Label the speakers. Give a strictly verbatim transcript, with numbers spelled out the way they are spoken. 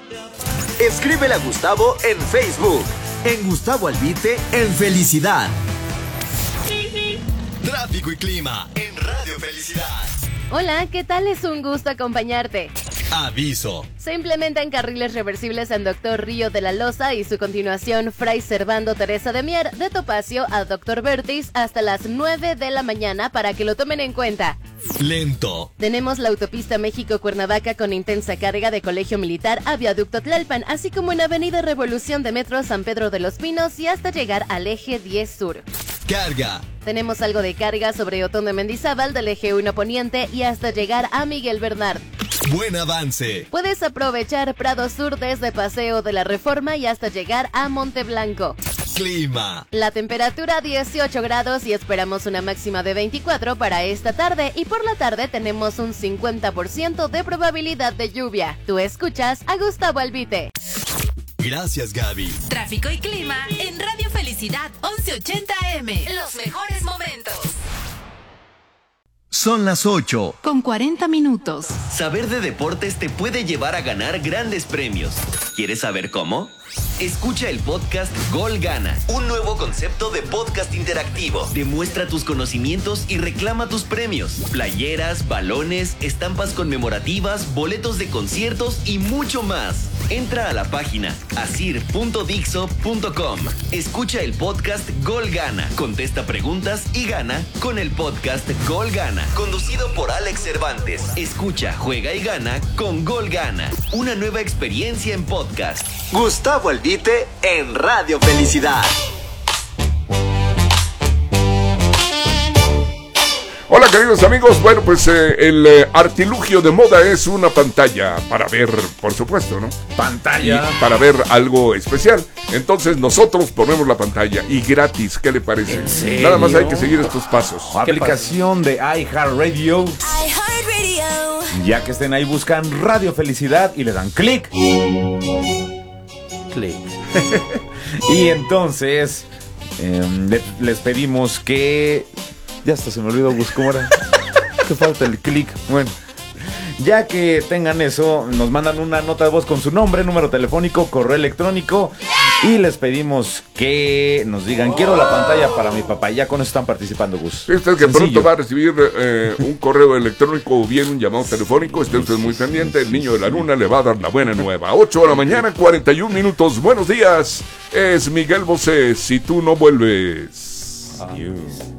Speaker 1: Escríbele a Gustavo en Facebook.
Speaker 2: En Gustavo Albite, en Felicidad.
Speaker 3: Tráfico y clima en Radio Felicidad.
Speaker 4: Hola, ¿qué tal? Es un gusto acompañarte.
Speaker 3: Aviso.
Speaker 4: Se implementan carriles reversibles en Doctor Río de la Loza y su continuación Fray Servando Teresa de Mier, de Topacio a Doctor Vertis hasta las nueve de la mañana para que lo tomen en cuenta.
Speaker 3: Lento.
Speaker 4: Tenemos la autopista México-Cuernavaca con intensa carga de Colegio Militar a Viaducto Tlalpan, así como en Avenida Revolución de Metro San Pedro de los Pinos y hasta llegar al Eje diez Sur.
Speaker 3: Carga.
Speaker 4: Tenemos algo de carga sobre Otón de Mendizábal del Eje uno Poniente y hasta llegar a Miguel Bernard.
Speaker 3: Buen avance.
Speaker 4: Puedes aprovechar Prado Sur desde Paseo de la Reforma y hasta llegar a Monteblanco.
Speaker 3: Clima.
Speaker 4: La temperatura dieciocho grados y esperamos una máxima de veinticuatro para esta tarde, y por la tarde tenemos un cincuenta por ciento de probabilidad de lluvia. Tú escuchas a Gustavo Albite.
Speaker 3: Gracias, Gaby.
Speaker 5: Tráfico y clima en Radio Felicidad once ochenta A M. Los mejores momentos.
Speaker 2: Son las ocho.
Speaker 5: Con cuarenta minutos.
Speaker 6: Saber de deportes te puede llevar a ganar grandes premios. ¿Quieres saber cómo? Escucha el podcast Gol Gana, un nuevo concepto de podcast interactivo. Demuestra tus conocimientos y reclama tus premios. Playeras, balones, estampas conmemorativas, boletos de conciertos y mucho más. Entra a la página asir punto dixo punto com. Escucha el podcast Gol Gana, contesta preguntas y gana con el podcast Gol Gana, conducido por Alex Cervantes. Escucha, juega y gana con Gol Gana, una nueva experiencia en podcast.
Speaker 1: Gustavo Albite en Radio Felicidad.
Speaker 7: Hola queridos amigos, bueno pues eh, el eh, artilugio de moda es una pantalla para ver, por supuesto, ¿no?
Speaker 8: Pantalla.
Speaker 7: Y para ver algo especial. Entonces nosotros ponemos la pantalla y gratis, ¿qué le parece?
Speaker 8: ¿En serio?
Speaker 7: Nada más hay que seguir estos pasos.
Speaker 8: Aplicación de iHeartRadio.
Speaker 5: iHeartRadio.
Speaker 8: Ya que estén ahí, buscan Radio Felicidad y le dan clic. Clic. Y entonces eh, le, les pedimos que... Ya hasta se me olvidó, Gus, ¿cómo era? Que falta el clic. Bueno, ya que tengan eso, nos mandan una nota de voz con su nombre, número telefónico, correo electrónico, y les pedimos que nos digan, quiero la pantalla para mi papá. Ya con eso están participando, Gus.
Speaker 7: Sí, usted que
Speaker 8: Sencillo.
Speaker 7: pronto va a recibir eh, un correo electrónico o bien un llamado telefónico. Esté usted muy pendiente, el niño de la luna le va a dar la buena nueva. ocho de la mañana, cuarenta y un minutos. Buenos días, es Miguel Bosé. Si tú no vuelves.
Speaker 8: Adiós.